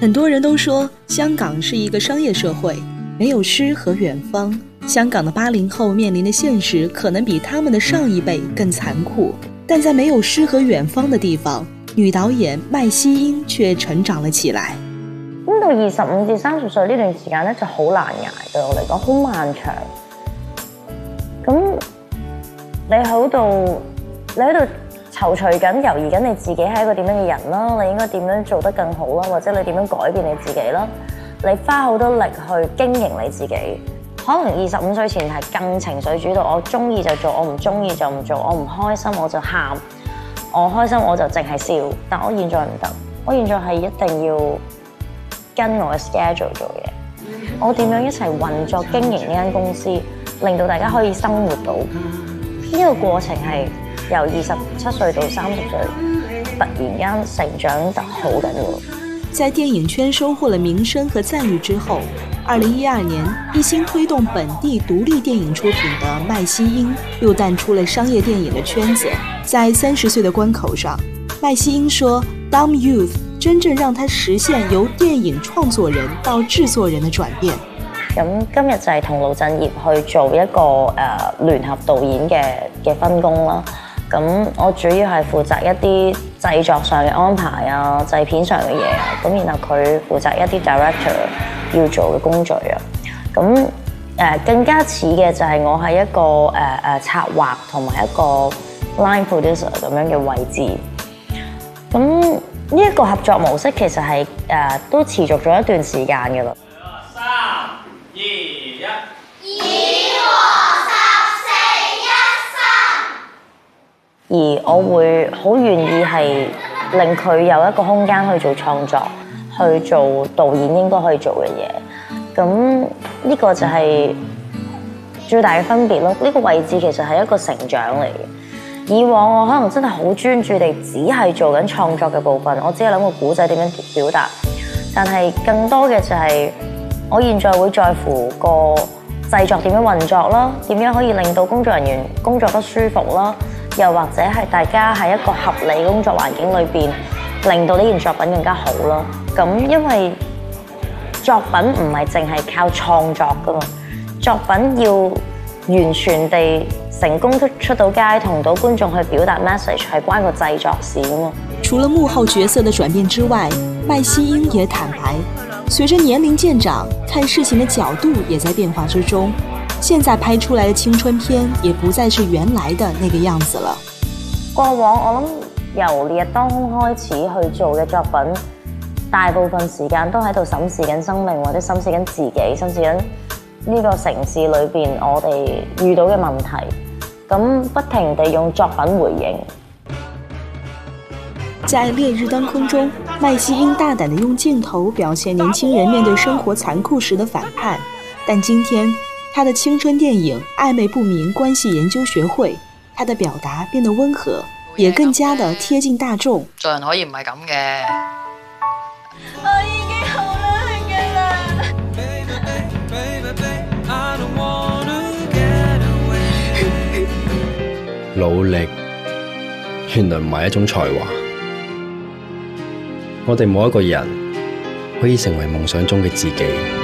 很多人都说香港是一个商业社会，没有诗和远方。香港的80后面临的现实可能比他们的上一辈更残酷，但在没有诗和遠方的地方，女導演麥希英卻成長了起來。 咁到25至30歲呢段時間咧就好難捱，對我嚟講好漫長。咁你喺度躊躇緊、猶豫緊你自己係一個點樣嘅人啦，你應該點樣做得更好啦，或者你點樣改變你自己啦，你花好多力去經營你自己。可能25歲前係更情緒主導，我中意就做，我唔中意就唔做，我唔開心我就喊，我開心我就淨係笑。但我現在唔得，我現在係一定要跟我嘅 schedule 做嘢。我點樣一齊運作經營呢間公司，令到大家可以生活到呢個過程係由27歲到30歲，突然間成長得好緊要。 在電影圈收穫了名聲和讚譽之後，2012年一心推動本地獨立電影出品的麥希英又淡出了商業電影的圈子。在30歲的關口上，麥希英說 Dumb Youth 真正讓他實現由電影創作人到製作人的轉變。 咁今日就係同盧振業去做一個聯合導演嘅分工啦。咁我主要係負責一啲製作上嘅安排啊、製片上嘅嘢啊，咁然後佢負責一啲 director 要做嘅工序啊。咁更加似嘅就係我係一個策劃同埋一個 line producer 咁樣嘅位置。咁呢一個合作模式其實係都持續咗一段時間嘅啦。3、2、1。而我會好願意係令佢有一個空間去做創作，去做導演應該可以做嘅嘢。咁呢個就係最大嘅分別咯。呢個位置其實係一個成長嚟嘅。以往我可能真係好專注地只係做緊創作嘅部分，我只係諗個故仔點樣表達。但係更多嘅就係我現在會在乎個製作點樣運作啦，點樣可以令到工作人員工作得舒服啦。又或者係大家喺一個合理工作環境裏邊，令到呢件作品更加好咯。咁因為作品唔係淨係靠創作噶嘛，作品要完全地成功出到街，同到觀眾去表達 message 係關個製作事噶嘛。 除了幕後角色的轉變之外，麥希英也坦白，隨着年齡漸長，看事情的角度也在變化之中。現在拍出來的青春片也不再是原來的那個樣子了。 過往我諗由烈日當空開始去做嘅作品，大部分時間都喺度審視緊生命，或者審視緊自己，審視緊呢個城市裏邊我哋遇到嘅問題，咁不停地用作品回應。 在烈日當空中，麥希英大膽地用鏡頭表現年輕人面對生活殘酷時的反叛，但今天他的青春電影《曖昧不明關係研究學會》，他的表達變得溫和，也更加的貼近大眾。 做人可以唔係咁嘅。 我已經好攰㗎啦。 努力原來唔係一種才華，我哋冇一個人可以成為夢想中嘅自己。